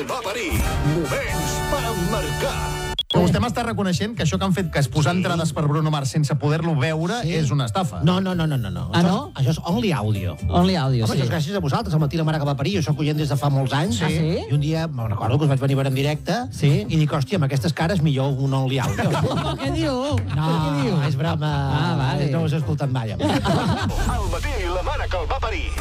el va parir. Moments per emmarcar. Vostè m'està reconeixent que això que han fet, que es posar entrades per Bruno Mars sense poder-lo veure, és una estafa. No. Ah, no? Això és Only Audio. Only Audio, Home, sí. això és gràcies a vosaltres. El matí la mare que va parir, jo soc oient des de fa molts anys. Ah, sí? I un dia, me'n recordo que us vaig venir a veure en directe, Sí. i dic, hòstia, amb aquestes cares millor un Only Audio. Què diu? No, Què diu? és broma. Ah, vale. No ho has escoltat mai. Al matí la mare que el va parir.